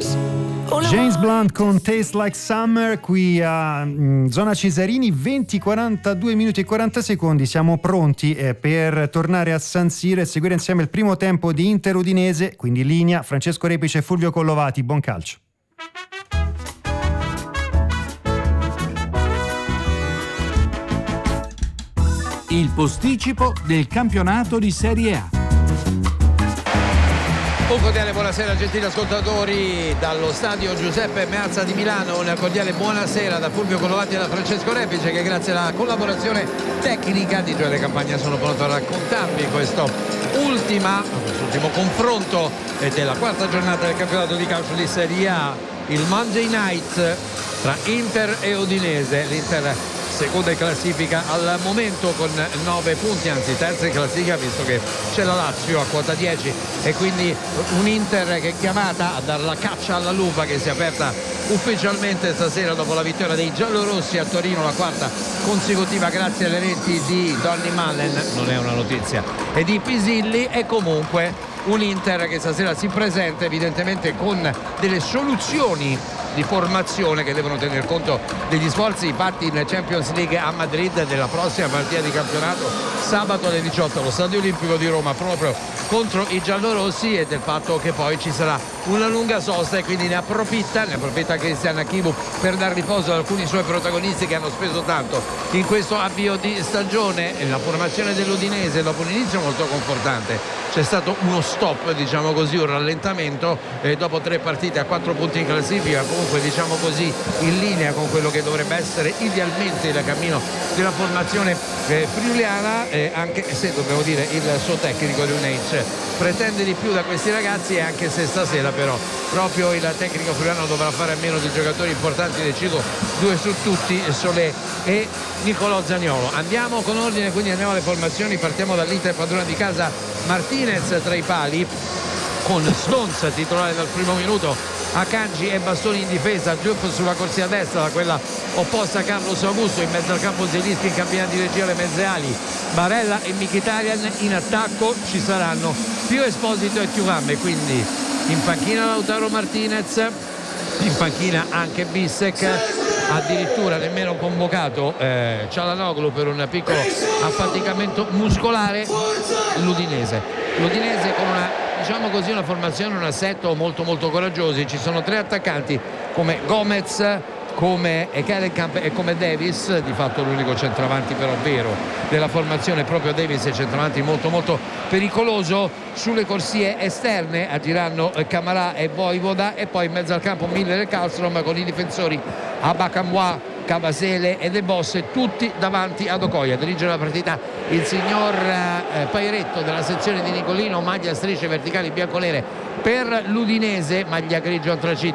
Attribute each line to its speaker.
Speaker 1: James Blunt con Taste Like Summer qui a Zona Cesarini, 42 minuti e 40 secondi. Siamo pronti per tornare a San Siro e seguire insieme il primo tempo di Inter Udinese, quindi linea Francesco Repice e Fulvio Collovati. Buon calcio.
Speaker 2: Il posticipo del campionato di Serie A.
Speaker 3: Un cordiale buonasera gentili ascoltatori dallo stadio Giuseppe Meazza di Milano, una cordiale buonasera da Fulvio Collovati e da Francesco Repice, che grazie alla collaborazione tecnica di Gioele Campagna sono pronto a raccontarvi questo ultimo confronto della quarta giornata del campionato di calcio di Serie A, il Monday Night tra Inter e Udinese. L'Inter seconda in classifica al momento con 9 punti, anzi terza in classifica visto che c'è la Lazio a quota 10 e quindi un Inter che è chiamata a dare la caccia alla lupa, che si è aperta ufficialmente stasera dopo la vittoria dei giallorossi a Torino, la quarta consecutiva grazie alle reti di Donny Mullen, non è una notizia, e di Pisilli. E comunque un Inter che stasera si presenta evidentemente con delle soluzioni di formazione che devono tener conto degli sforzi fatti in Champions League a Madrid nella prossima partita di campionato sabato alle 18 allo Stadio Olimpico di Roma proprio contro i giallorossi, e del fatto che poi ci sarà una lunga sosta e quindi ne approfitta Cristian Achibu per dar riposo ad alcuni suoi protagonisti che hanno speso tanto in questo avvio di stagione. La formazione dell'Udinese dopo un inizio molto confortante, c'è stato uno stop, diciamo così, un rallentamento dopo 3 partite a 4 punti in classifica, comunque diciamo così in linea con quello che dovrebbe essere idealmente il cammino della formazione friuliana, anche se dobbiamo dire il suo tecnico Riunec pretende di più da questi ragazzi, e anche se stasera però proprio il tecnico friulano dovrà fare a meno di giocatori importanti, decido 2 su tutti, Solé e Nicolò Zaniolo. Andiamo con ordine, quindi andiamo alle formazioni, partiamo dall'Inter padrona di casa, Martinez tra i pali con Stones titolare dal primo minuto, Akanji e Bastoni in difesa, Diouf sulla corsia destra, da quella opposta Carlos Augusto, in mezzo al campo Zielinski in cabina di regia alle mezze ali, Barella e Mkhitaryan, in attacco ci saranno Pio Esposito e Thuram, quindi in panchina Lautaro Martinez, in panchina anche Bissek, addirittura nemmeno convocato Çalhanoğlu per un piccolo affaticamento muscolare. L'Udinese con una formazione, un assetto molto molto coraggiosi. Ci sono 3 attaccanti come Gomez, come Kelenkamp e come Davis, di fatto l'unico centravanti però vero della formazione proprio Davis, è centravanti molto molto pericoloso. Sulle corsie esterne agiranno Camarà e Voivoda, e poi in mezzo al campo Miller e Karlstrom con i difensori Abakamwa, Cavasele e De Bosse, tutti davanti ad Okoye. Dirige la partita il signor Pairetto della sezione di Nicolino, maglia a strisce verticali bianconere per l'Udinese, maglia grigio antracite